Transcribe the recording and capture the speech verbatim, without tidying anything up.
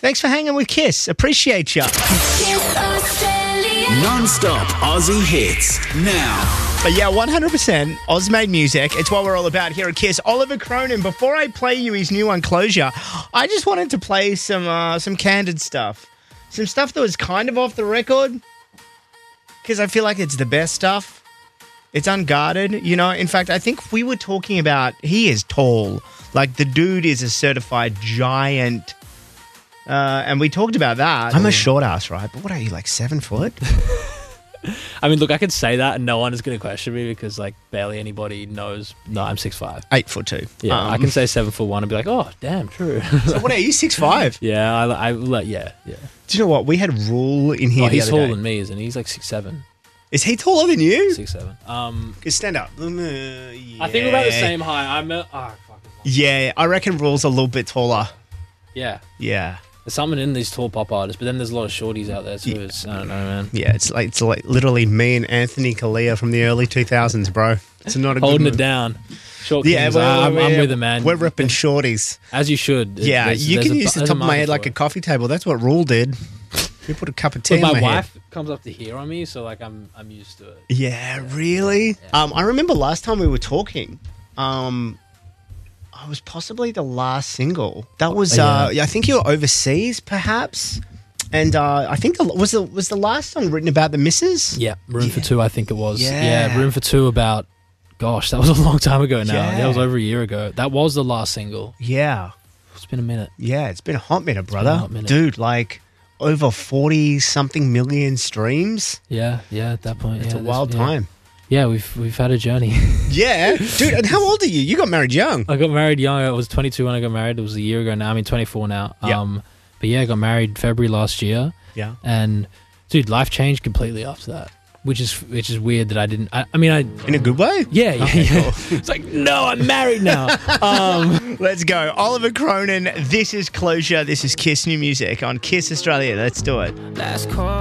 Thanks for hanging with Kiss. Appreciate ya. Non-stop Aussie hits now. But yeah, one hundred percent Oz-made music. It's what we're all about here at Kiss. Oliver Cronin, before I play you his new one, Closure, I just wanted to play some uh, some candid stuff. Some stuff that was kind of off the record, because I feel like it's the best stuff. It's unguarded, you know. In fact, I think we were talking about, he is tall. Like, the dude is a certified giant. Uh, and we talked about that. I'm a short ass, right? But what are you, like seven foot? I mean, look, I could say that and no one is going to question me because, like, barely anybody knows. No, I'm six foot five. Eight foot two. Yeah, um, I can say seven foot one and be like, oh, damn, true. So what are you, six five? Yeah, I, I, like, yeah, yeah. Do you know what? We had Rule in here Oh, the he's other taller day. than me, isn't he? He's like six seven. Is he taller than you? Six seven. Um, Stand up. Uh, yeah. I think we're about the same height. I'm. A, oh, fuck. Yeah, I reckon Rule's a little bit taller. Yeah. Yeah. There's something in these tall pop artists, but then there's a lot of shorties out there too. It's, I don't know, man. Yeah, it's like it's like literally me and Anthony Kalia from the early two thousands, bro. It's not a Holding good it move. down. Short Yeah, kings, well, I'm, well, I'm yeah, with it, man. We're ripping shorties. As you should. Yeah, There's- you there's can a- use the there's top a of my head market like for a it. coffee table. That's what Rule did. He put a cup of tea But in my my wife head. comes up to here on me, so like I'm I'm used to it. Yeah, really? Um, I remember last time we were talking, um, I was possibly the last single. That was, Oh, yeah. uh, I think you were overseas, perhaps. And uh, I think the, was the was the last song written about the missus? Yeah, Room for Two, I think it was. Yeah. Yeah, Room for Two about, gosh, that was a long time ago now. Yeah. That was over a year ago. That was the last single. Yeah. It's been a minute. Yeah, it's been a hot minute, been a brother. hot minute. Dude, like over forty-something million streams. Yeah, yeah, at that point. It's yeah, a wild yeah. time. Yeah, we've we've had a journey. Yeah. Dude, and how old are you? You got married young. I got married young. I was twenty-two when I got married. It was a year ago now. I mean, twenty-four now. Yeah. Um, but yeah, I got married February last year. Yeah. And dude, life changed completely after that, which is which is weird that I didn't. I, I mean, I In a good way? yeah yeah. Okay, yeah. cool. It's like no, I'm married now. Um, Let's go. Oliver Cronin, this is Closure. This is Kiss New Music on Kiss Australia. Let's do it. Last call.